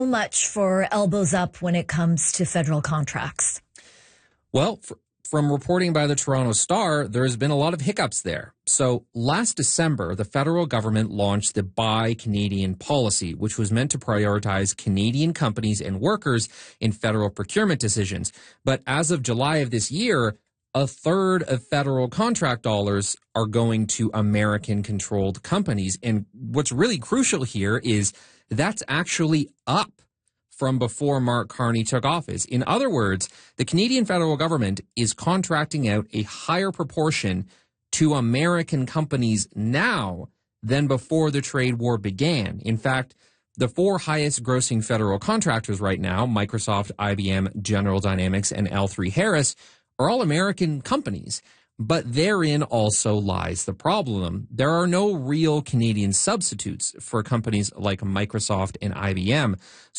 much for elbows up when it comes to federal contracts? Well, from reporting by the Toronto Star, there's been a lot of hiccups there. So last December, the federal government launched the Buy Canadian policy, which was meant to prioritize Canadian companies and workers in federal procurement decisions. But as of July of this year, a third of federal contract dollars are going to American-controlled companies. And what's really crucial here is that's actually up from before Mark Carney took office. In other words, the Canadian federal government is contracting out a higher proportion to American companies now than before the trade war began. In fact, the four highest grossing federal contractors right now, Microsoft, IBM, General Dynamics, and L3Harris, are all American companies. But therein also lies the problem. There are no real Canadian substitutes for companies like Microsoft and IBM.